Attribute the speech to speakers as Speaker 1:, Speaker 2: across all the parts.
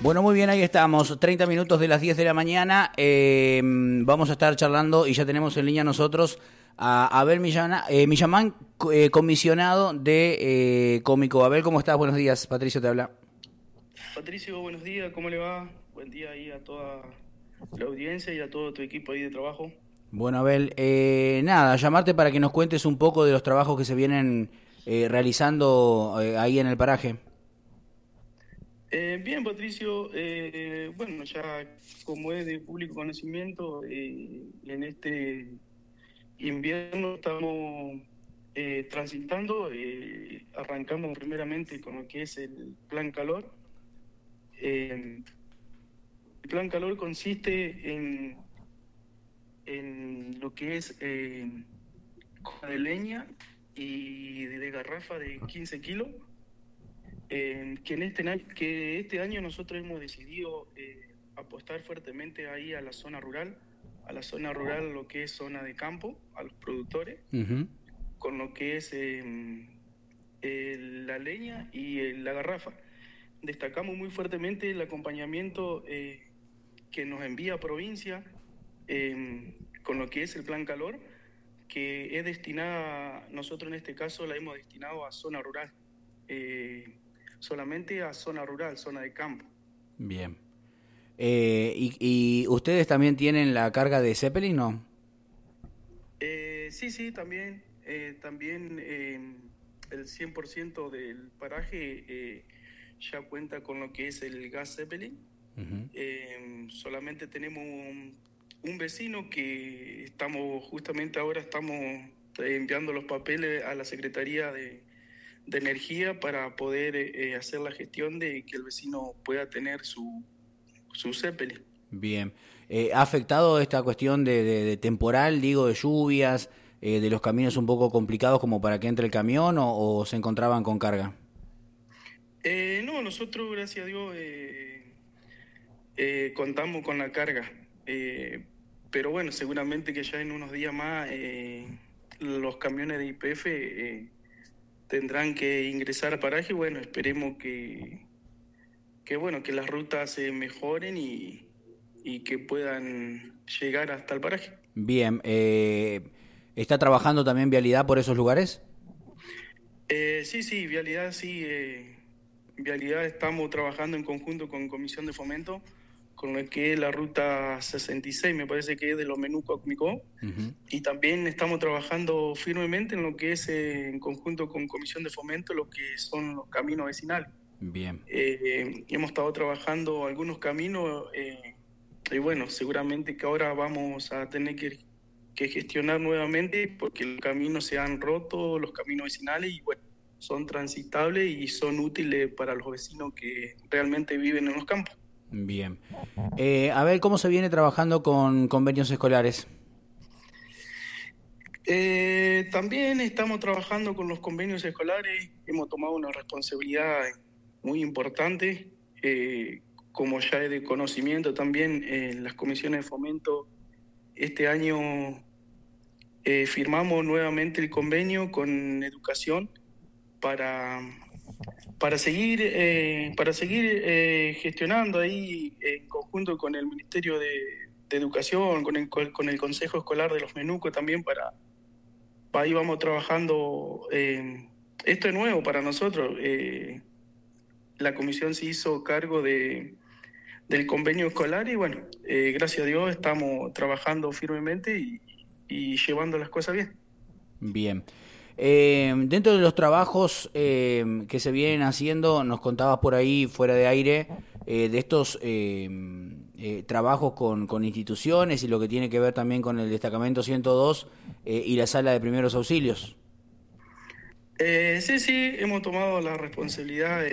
Speaker 1: Bueno, muy bien, ahí estamos, 30 minutos de las 10 de la mañana, vamos a estar charlando y ya tenemos en línea nosotros a Abel Millamán, comisionado de Cómico. Abel, ¿cómo estás? Buenos días, Patricio te habla.
Speaker 2: Patricio, buenos días, ¿cómo le va? Buen día ahí a toda la audiencia y a todo tu equipo ahí de trabajo.
Speaker 1: Bueno, Abel, nada, llamarte para que nos cuentes un poco de los trabajos que se vienen realizando ahí en el paraje.
Speaker 2: Bien, Patricio, bueno, ya como es de público conocimiento, en este invierno estamos transitando, arrancamos primeramente con lo que es el Plan Calor. El Plan Calor consiste en lo que es hoja de leña y de garrafa de 15 kilos. Que este año nosotros hemos decidido apostar fuertemente ahí a la zona rural, lo que es zona de campo, a los productores, con lo que es la leña y la garrafa. Destacamos muy fuertemente el acompañamiento que nos envía provincia con lo que es el Plan Calor, que es destinada, nosotros en este caso la hemos destinado a zona rural. Solamente a zona rural, zona de campo.
Speaker 1: Bien. ¿Y ustedes también tienen la carga de Zeppelin, no?
Speaker 2: Sí, también. También el 100% del paraje ya cuenta con lo que es el gas Zeppelin. Solamente tenemos un vecino que justamente ahora estamos enviando los papeles a la Secretaría de Energía para poder hacer la gestión de que el vecino pueda tener su Zeppelin.
Speaker 1: Bien. ¿Ha afectado esta cuestión de temporal, digo, de lluvias, de los caminos un poco complicados como para que entre el camión o se encontraban con carga?
Speaker 2: No, nosotros, gracias a Dios, contamos con la carga. Pero bueno, seguramente que ya en unos días más los camiones de YPF tendrán que ingresar al paraje. Bueno, esperemos que las rutas se mejoren y que puedan llegar hasta el paraje.
Speaker 1: Bien, ¿está trabajando también Vialidad por esos lugares?
Speaker 2: Sí, Vialidad sí. Vialidad estamos trabajando en conjunto con Comisión de Fomento, con lo que es la ruta 66, me parece que es de los Menuco a Comicó. Y también estamos trabajando firmemente en lo que es en conjunto con Comisión de Fomento, lo que son los caminos vecinales.
Speaker 1: Bien.
Speaker 2: Hemos estado trabajando algunos caminos y bueno, seguramente que ahora vamos a tener que gestionar nuevamente porque los caminos se han roto, los caminos vecinales, y bueno, son transitables y son útiles para los vecinos que realmente viven en los campos.
Speaker 1: Bien. A ver, ¿cómo se viene trabajando con convenios escolares?
Speaker 2: También estamos trabajando con los convenios escolares, hemos tomado una responsabilidad muy importante, como ya es de conocimiento también, las comisiones de fomento. Este año firmamos nuevamente el convenio con Educación para seguir gestionando ahí en conjunto con el Ministerio de Educación, con el Consejo Escolar de los Menuco también, ahí vamos trabajando. Esto es nuevo para nosotros. La comisión se hizo cargo del convenio escolar y bueno, gracias a Dios estamos trabajando firmemente y llevando las cosas bien.
Speaker 1: Bien. Dentro de los trabajos que se vienen haciendo, nos contabas por ahí fuera de aire de estos trabajos con instituciones y lo que tiene que ver también con el destacamento 102 y la sala de primeros auxilios.
Speaker 2: Sí, hemos tomado la responsabilidad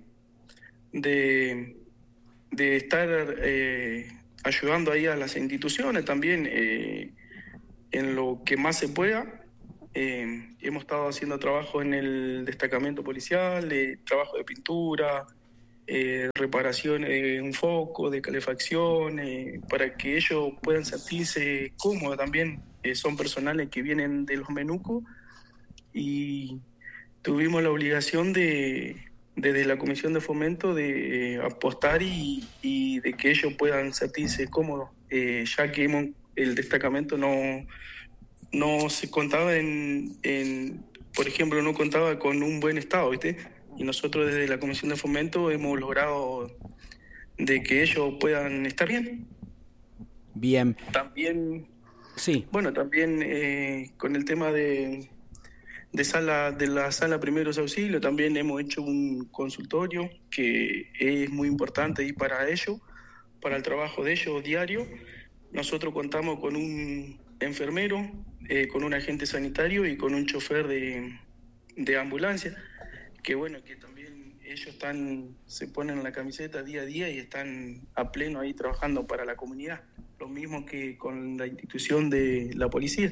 Speaker 2: de estar ayudando ahí a las instituciones también en lo que más se pueda. Hemos estado haciendo trabajo en el destacamento policial, trabajo de pintura, reparación de un foco, de calefacción, para que ellos puedan sentirse cómodos también. Son personales que vienen de los Menuco y tuvimos la obligación de desde la Comisión de Fomento de apostar y de que ellos puedan sentirse cómodos, ya que el destacamento no se contaba por ejemplo, no contaba con un buen estado, ¿viste? Y nosotros desde la Comisión de Fomento hemos logrado de que ellos puedan estar bien.
Speaker 1: Bien.
Speaker 2: También,
Speaker 1: Sí.
Speaker 2: bueno, también con el tema de la sala primeros auxilios, también hemos hecho un consultorio que es muy importante y para ellos, para el trabajo de ellos diario. Nosotros contamos con un enfermero, con un agente sanitario y con un chofer de ambulancia, que bueno, que también ellos se ponen la camiseta día a día y están a pleno ahí trabajando para la comunidad, lo mismo que con la institución de la policía.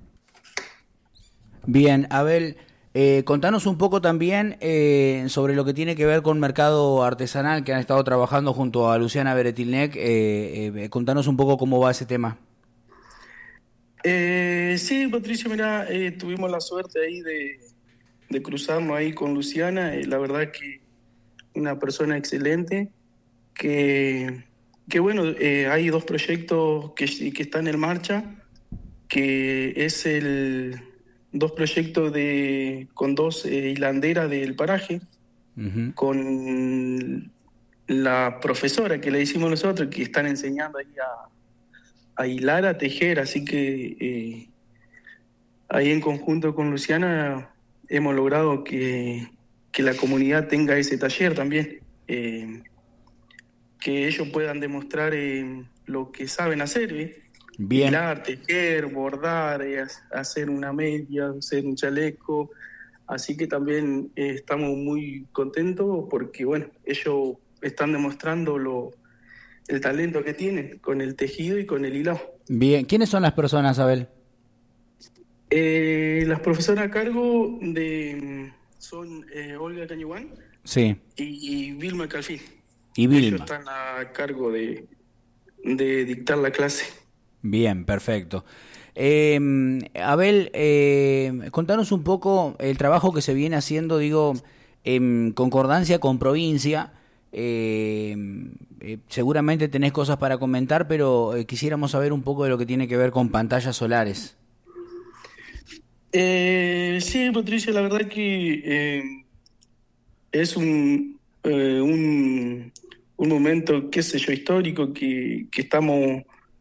Speaker 1: Bien, Abel, contanos un poco también sobre lo que tiene que ver con mercado artesanal, que han estado trabajando junto a Luciana Beretilnec. Contanos un poco cómo va ese tema.
Speaker 2: Sí, Patricio, mira, tuvimos la suerte ahí de cruzarnos ahí con Luciana. La verdad que una persona excelente, que bueno, hay dos proyectos que están en marcha, que es dos proyectos con dos hilanderas del paraje,
Speaker 1: Uh-huh.
Speaker 2: con la profesora que le hicimos nosotros, que están enseñando ahí a hilar, a tejer, así que ahí en conjunto con Luciana hemos logrado que la comunidad tenga ese taller también, que ellos puedan demostrar lo que saben hacer,
Speaker 1: Bien.
Speaker 2: hilar, tejer, bordar, hacer una media, hacer un chaleco, así que también estamos muy contentos porque bueno, ellos están demostrando el talento que tienen con el tejido y con el hilado.
Speaker 1: Bien, ¿quiénes son las personas, Abel?
Speaker 2: Las profesoras a cargo son Olga Cañuán,
Speaker 1: Sí.
Speaker 2: y Vilma Calfín.
Speaker 1: Y Vilma.
Speaker 2: Ellos están a cargo de dictar la clase.
Speaker 1: Bien, perfecto. Abel, contanos un poco el trabajo que se viene haciendo, digo, en concordancia con provincia. Seguramente tenés cosas para comentar, pero quisiéramos saber un poco de lo que tiene que ver con pantallas solares.
Speaker 2: Sí, Patricia, la verdad que es un momento, qué sé yo, histórico que estamos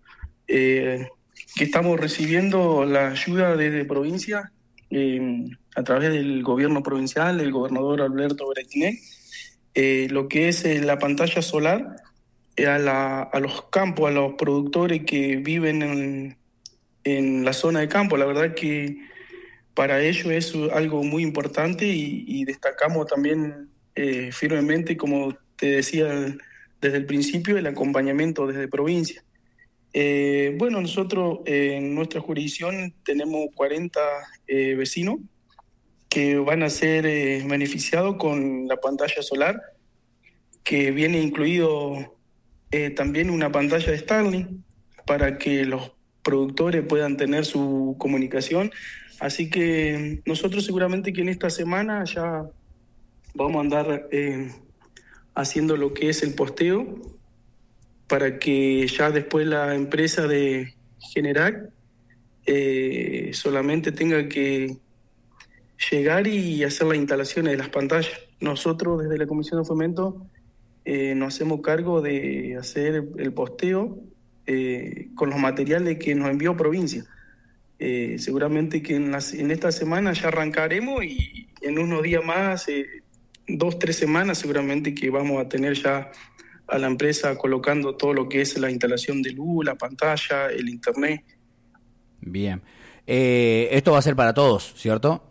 Speaker 2: recibiendo la ayuda desde provincia a través del gobierno provincial, del gobernador Alberto Beretilnec, lo que es la pantalla solar a los campos, a los productores que viven en la zona de campo. La verdad que para ellos es algo muy importante y destacamos también firmemente, como te decía desde el principio, el acompañamiento desde provincia. Bueno, nosotros en nuestra jurisdicción tenemos 40 vecinos que van a ser beneficiados con la pantalla solar, que viene incluido también una pantalla de Starlink para que los productores puedan tener su comunicación. Así que nosotros seguramente que en esta semana ya vamos a andar haciendo lo que es el posteo para que ya después la empresa de Generac solamente tenga que llegar y hacer las instalaciones de las pantallas. Nosotros desde la Comisión de Fomento nos hacemos cargo de hacer el posteo con los materiales que nos envió provincia. Seguramente que en esta semana ya arrancaremos y en unos días más, 2-3 semanas, seguramente que vamos a tener ya a la empresa colocando todo lo que es la instalación de luz, la pantalla, el internet.
Speaker 1: Bien. Esto va a ser para todos, ¿cierto?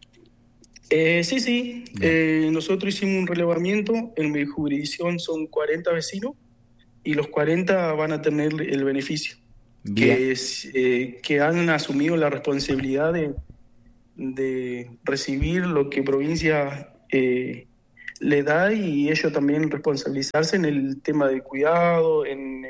Speaker 2: Sí. Nosotros hicimos un relevamiento. En mi jurisdicción son 40 vecinos y los 40 van a tener el beneficio.
Speaker 1: Bien.
Speaker 2: Que han asumido la responsabilidad de recibir lo que provincia le da y ellos también responsabilizarse en el tema de cuidado, en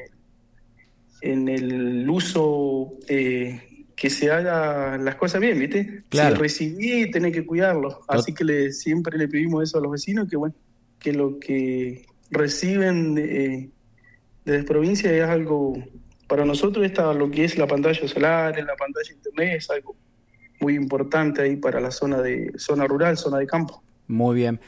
Speaker 2: el uso, que se haga las cosas bien, ¿viste?
Speaker 1: Claro.
Speaker 2: Si recibí, tenés que cuidarlo. Así que siempre le pedimos eso a los vecinos, que bueno, que lo que reciben de provincia es algo, para nosotros lo que es la pantalla solar, la pantalla de internet es algo muy importante ahí para la zona rural, zona de campo.
Speaker 1: Muy bien.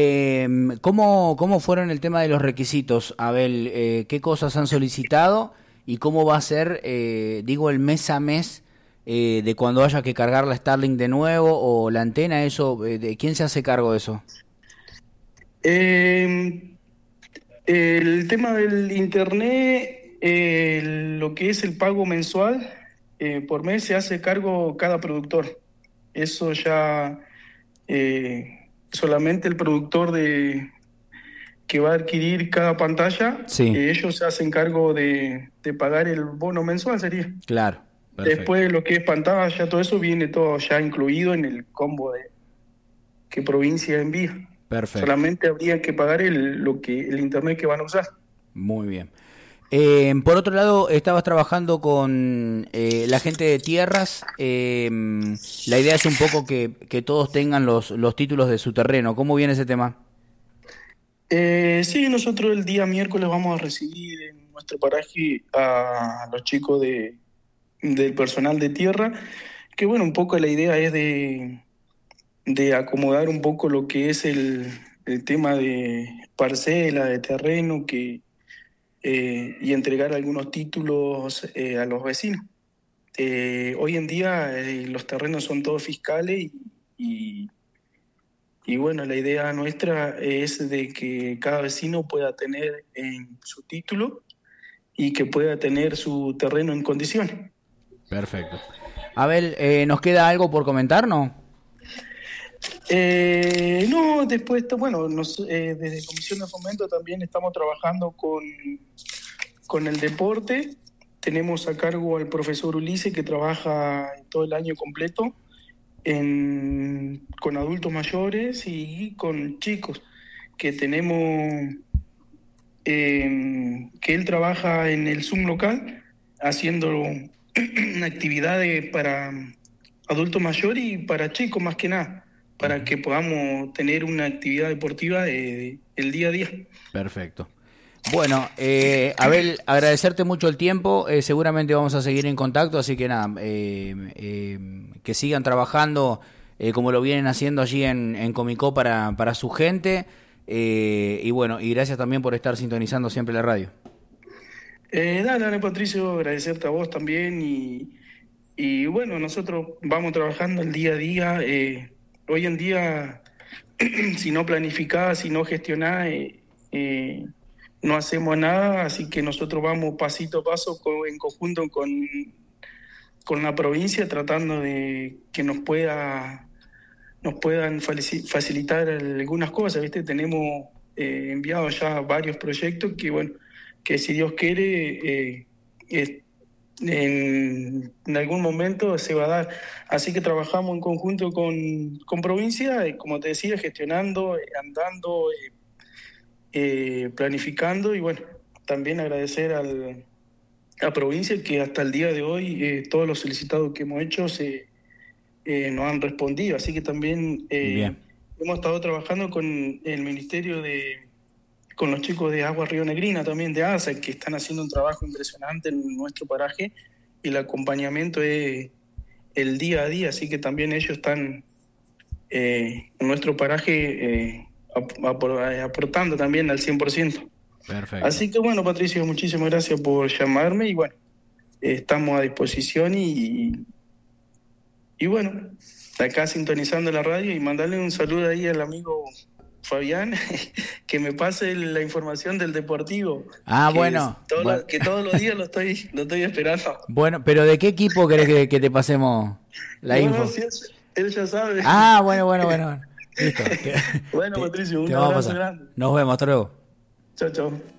Speaker 1: ¿Cómo fueron el tema de los requisitos, Abel? ¿Qué cosas han solicitado y cómo va a ser, el mes a mes de cuando haya que cargar la Starlink de nuevo o la antena? Eso, ¿de quién se hace cargo de eso?
Speaker 2: El tema del internet, lo que es el pago mensual por mes se hace cargo cada productor. Eso ya solamente el productor que va a adquirir cada pantalla,
Speaker 1: sí.
Speaker 2: Ellos se hacen cargo de pagar el bono mensual, sería.
Speaker 1: Claro. Perfecto.
Speaker 2: Después lo que es pantalla, todo eso viene todo ya incluido en el combo que provincia envía.
Speaker 1: Perfecto.
Speaker 2: Solamente habría que pagar el internet que van a usar.
Speaker 1: Muy bien. Por otro lado, estabas trabajando con la gente de tierras. La idea es un poco que todos tengan los títulos de su terreno. ¿Cómo viene ese tema?
Speaker 2: Sí, nosotros el día miércoles vamos a recibir en nuestro paraje a los chicos del personal de tierra, que bueno, un poco la idea es de acomodar un poco lo que es el tema de parcela, de terreno, y entregar algunos títulos a los vecinos. Hoy en día los terrenos son todos fiscales y bueno, la idea nuestra es de que cada vecino pueda tener en su título y que pueda tener su terreno en condiciones.
Speaker 1: Perfecto. Abel, ¿nos queda algo por comentar, no?
Speaker 2: No, después, bueno, desde Comisión de Fomento también estamos trabajando con el deporte. Tenemos a cargo al profesor Ulises, que trabaja todo el año completo con adultos mayores y con chicos, que tenemos, que él trabaja en el Zoom local, haciendo actividades para adultos mayores y para chicos más que nada, para que podamos tener una actividad deportiva el día a día.
Speaker 1: Perfecto. Bueno, Abel, agradecerte mucho el tiempo, seguramente vamos a seguir en contacto, así que nada, que sigan trabajando como lo vienen haciendo allí en Comicó para su gente, y bueno, y gracias también por estar sintonizando siempre la radio.
Speaker 2: Dale, Patricio, agradecerte a vos también, y bueno, nosotros vamos trabajando el día a día. Hoy en día, si no planificás, si no gestionás, no hacemos nada, así que nosotros vamos pasito a paso en conjunto con la provincia, tratando de que nos puedan facilitar algunas cosas, ¿viste? Tenemos enviado ya varios proyectos que, bueno, que si Dios quiere, en algún momento se va a dar. Así que trabajamos en conjunto con provincia, como te decía, gestionando, andando, planificando, y bueno, también agradecer a provincia que hasta el día de hoy
Speaker 1: todos
Speaker 2: los solicitados que hemos hecho nos han respondido, así que también hemos estado trabajando con el ministerio con los chicos de Agua Río Negrina, también de ASA, que están haciendo un trabajo impresionante en nuestro paraje, y el acompañamiento es el día a día, así que también ellos están en nuestro paraje aportando también al 100%.
Speaker 1: Perfecto.
Speaker 2: Así que bueno, Patricio, muchísimas gracias por llamarme, y bueno, estamos a disposición y bueno, acá sintonizando la radio, y mandarle un saludo ahí al amigo Fabián, que me pase la información del Deportivo.
Speaker 1: Bueno.
Speaker 2: Que todos los días lo estoy esperando.
Speaker 1: Bueno, pero ¿de qué equipo querés que te pasemos la info?
Speaker 2: Sí, él ya sabe.
Speaker 1: Bueno. Listo.
Speaker 2: Bueno, Patricio, un abrazo grande.
Speaker 1: Nos vemos, hasta luego.
Speaker 2: Chao.